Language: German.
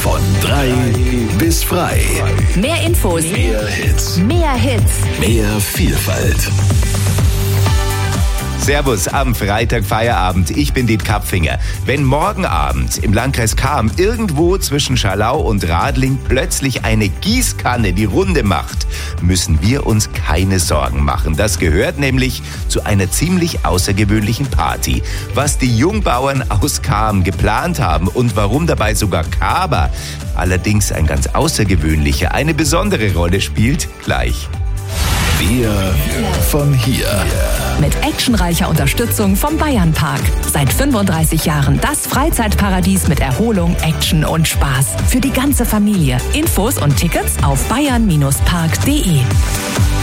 Von 3 bis frei. Mehr Infos, Mehr Hits. mehr Hits. Mehr Vielfalt. Servus am Freitag Feierabend. Ich bin Diet Kapfinger. Wenn morgen Abend im Landkreis Cham irgendwo zwischen Schalau und Radling plötzlich eine Gießkanne die Runde macht, müssen wir uns keine Sorgen machen. Das gehört nämlich zu einer ziemlich außergewöhnlichen Party. Was die Jungbauern aus Cham geplant haben und warum dabei sogar Kaba, allerdings ein ganz außergewöhnlicher, eine besondere Rolle spielt, gleich. Wir von hier. Mit actionreicher Unterstützung vom Bayernpark. Seit 35 Jahren das Freizeitparadies mit Erholung, Action und Spaß. Für die ganze Familie. Infos und Tickets auf bayern-park.de.